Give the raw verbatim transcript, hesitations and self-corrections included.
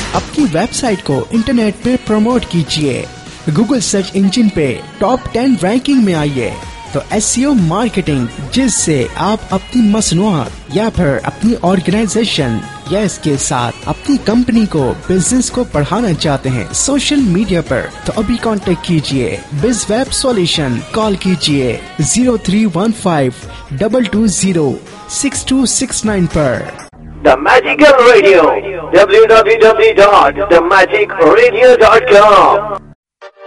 अपनी वेबसाइट को इंटरनेट पे प्रमोट कीजिए, गूगल सर्च इंजन पे टॉप टेन रैंकिंग में आइए। तो एसईओ मार्केटिंग, जिससे आप अपनी मसनूआत या फिर अपनी ऑर्गेनाइजेशन या इसके साथ अपनी कंपनी को, बिजनेस को बढ़ाना चाहते हैं सोशल मीडिया पर, तो अभी कांटेक्ट कीजिए बिज वेब सॉल्यूशन। कॉल कीजिए zero three one five double two zero six to six nine पर। The Magical Radio, w w w dot the magic radio dot com।